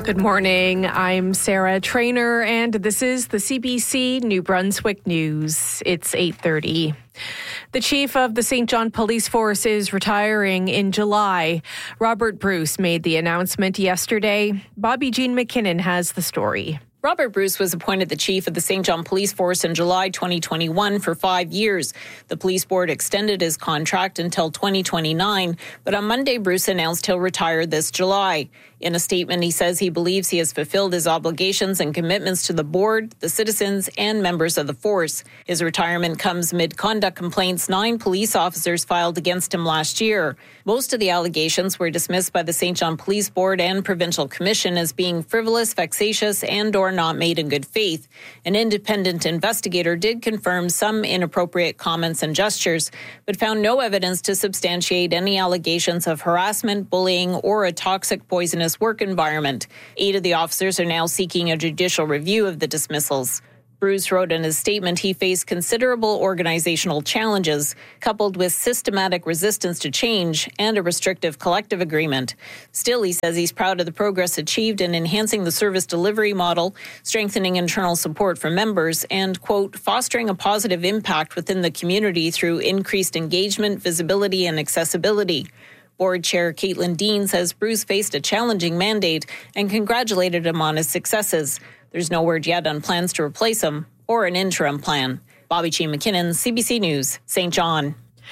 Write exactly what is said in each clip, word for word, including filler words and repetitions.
Good morning. I'm Sarah Trainer, and this is the C B C New Brunswick News. It's eight thirty. The chief of the Saint John Police Force is retiring in July. Robert Bruce made the announcement yesterday. Bobby Jean McKinnon has the story. Robert Bruce was appointed the chief of the Saint John Police Force in July twenty twenty-one for five years. The police board extended his contract until twenty twenty-nine, but on Monday, Bruce announced he'll retire this July. In a statement, he says he believes he has fulfilled his obligations and commitments to the board, the citizens, and members of the force. His retirement comes amid conduct complaints nine police officers filed against him last year. Most of the allegations were dismissed by the Saint John Police Board and Provincial Commission as being frivolous, vexatious, and or not made in good faith. An independent investigator did confirm some inappropriate comments and gestures, but found no evidence to substantiate any allegations of harassment, bullying, or a toxic, poisonous work environment. Eight of the officers are now seeking a judicial review of the dismissals. Bruce wrote in his statement he faced considerable organizational challenges, coupled with systematic resistance to change and a restrictive collective agreement. Still, he says he's proud of the progress achieved in enhancing the service delivery model, strengthening internal support for members, and, quote, fostering a positive impact within the community through increased engagement, visibility, and accessibility. Board Chair Caitlin Dean says Bruce faced a challenging mandate and congratulated him on his successes. There's no word yet on plans to replace him or an interim plan. Bobby Jean McKinnon, C B C News, Saint John.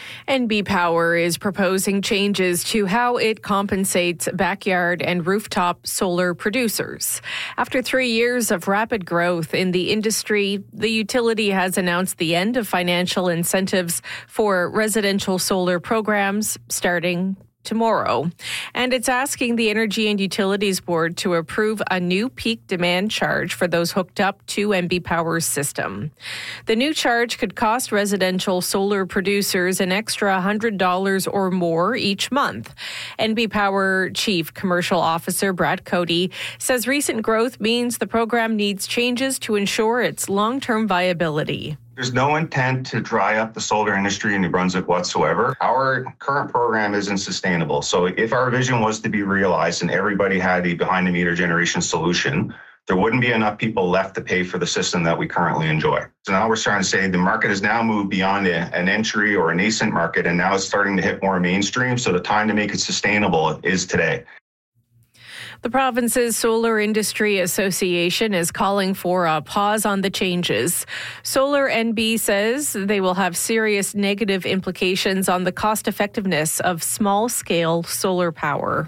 N B Power is proposing changes to how it compensates backyard and rooftop solar producers. After three years of rapid growth in the industry, the utility has announced the end of financial incentives for residential solar programs starting tomorrow. And it's asking the Energy and Utilities Board to approve a new peak demand charge for those hooked up to N B Power's system. The new charge could cost residential solar producers an extra one hundred dollars or more each month. N B Power Chief Commercial Officer Brad Cody says recent growth means the program needs changes to ensure its long-term viability. There's no intent to dry up the solar industry in New Brunswick whatsoever. Our current program isn't sustainable. So if our vision was to be realized and everybody had a behind-the-meter generation solution, there wouldn't be enough people left to pay for the system that we currently enjoy. So now we're starting to say the market has now moved beyond a, an entry or a nascent market, and now it's starting to hit more mainstream. So the time to make it sustainable is today. The province's Solar Industry Association is calling for a pause on the changes. Solar N B says they will have serious negative implications on the cost effectiveness of small-scale solar power.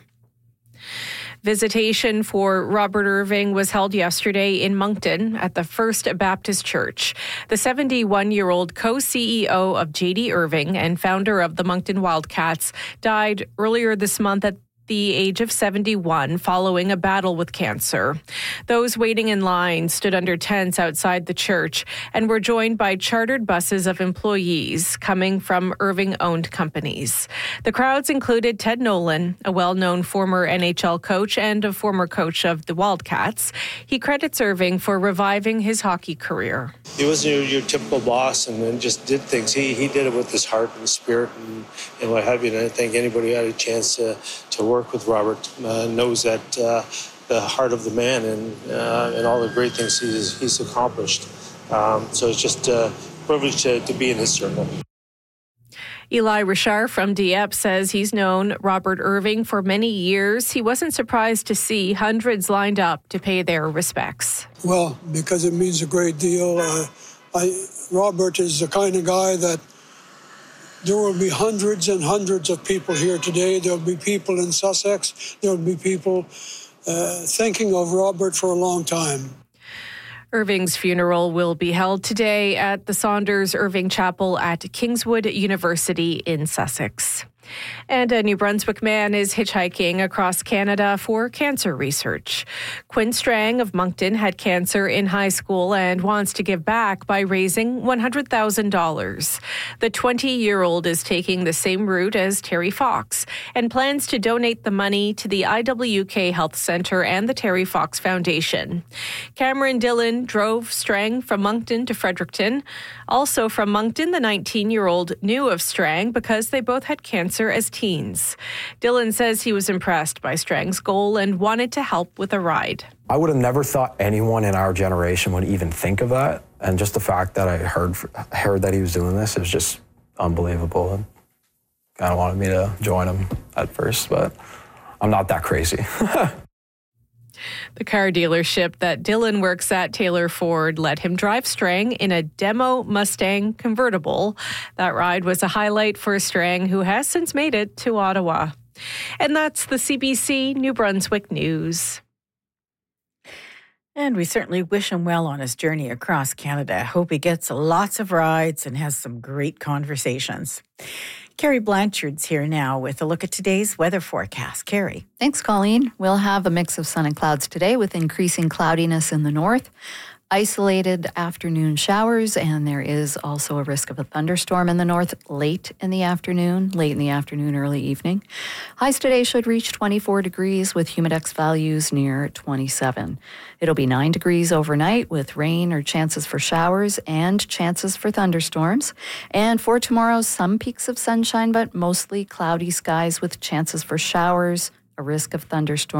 Visitation for Robert Irving was held yesterday in Moncton at the First Baptist Church. The seventy-one-year-old co-C E O of J D Irving and founder of the Moncton Wildcats died earlier this month at the age of seventy-one following a battle with cancer. Those waiting in line stood under tents outside the church and were joined by chartered buses of employees coming from Irving-owned companies. The crowds included Ted Nolan, a well-known former N H L coach and a former coach of the Wildcats. He credits Irving for reviving his hockey career. He wasn't your, your typical boss and then just did things. He he did it with his heart and spirit and, and what have you. And I think anybody who had a chance to, to work with Robert uh, knows that uh, the heart of the man and uh, and all the great things he's, he's accomplished. Um, so it's just a privilege to, to be in his circle. Eli Richard from Dieppe says he's known Robert Irving for many years. He wasn't surprised to see hundreds lined up to pay their respects. Well, because it means a great deal. Uh, I, Robert is the kind of guy that there will be hundreds and hundreds of people here today. There'll be people in Sussex. There'll be people uh, thinking of Robert for a long time. Irving's funeral will be held today at the Saunders Irving Chapel at Kingswood University in Sussex. And a New Brunswick man is hitchhiking across Canada for cancer research. Quinn Strang of Moncton had cancer in high school and wants to give back by raising one hundred thousand dollars. The twenty-year-old is taking the same route as Terry Fox and plans to donate the money to the I W K Health Centre and the Terry Fox Foundation. Cameron Dillon drove Strang from Moncton to Fredericton. Also from Moncton, the nineteen-year-old knew of Strang because they both had cancer cancer as teens. Dylan says he was impressed by Strang's goal and wanted to help with a ride. I would have never thought anyone in our generation would even think of that. And just the fact that I heard heard that he was doing this is just unbelievable. And kind of wanted me to join him at first, but I'm not that crazy. The car dealership that Dylan works at, Taylor Ford, let him drive Strang in a demo Mustang convertible. That ride was a highlight for Strang, who has since made it to Ottawa. And that's the C B C New Brunswick News. And we certainly wish him well on his journey across Canada. Hope he gets lots of rides and has some great conversations. Carrie Blanchard's here now with a look at today's weather forecast. Carrie. Thanks, Colleen. We'll have a mix of sun and clouds today with increasing cloudiness in the north, isolated afternoon showers, and there is also a risk of a thunderstorm in the north late in the afternoon, late in the afternoon, early evening. Highs today should reach twenty-four degrees with humidex values near twenty-seven. It'll be nine degrees overnight with rain or chances for showers and chances for thunderstorms. And for tomorrow, some peaks of sunshine, but mostly cloudy skies with chances for showers, a risk of thunderstorms.